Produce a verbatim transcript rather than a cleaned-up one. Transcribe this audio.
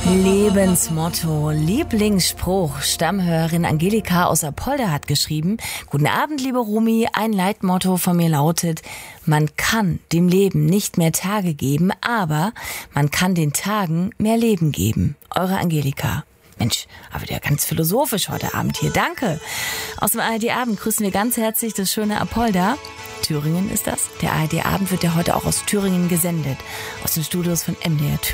Lebensmotto, Lieblingsspruch. Stammhörerin Angelika aus Apolda hat geschrieben: Guten Abend, liebe Rumi. Ein Leitmotto von mir lautet: Man kann dem Leben nicht mehr Tage geben, aber man kann den Tagen mehr Leben geben. Eure Angelika. Mensch, aber der ganz philosophisch heute Abend hier. Danke. Aus dem A R D-Abend grüßen wir ganz herzlich das schöne Apolda. Thüringen ist das. Der A R D-Abend wird ja heute auch aus Thüringen gesendet. Aus den Studios von M D R Thüringen.